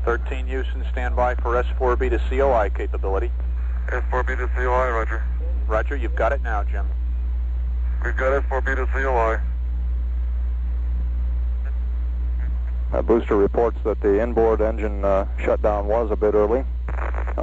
13 Houston, stand by for S4B to COI capability. S4B to COI, roger. Roger, you've got it now, Jim. We've got S4B to COI. Booster reports that the inboard engine shutdown was a bit early.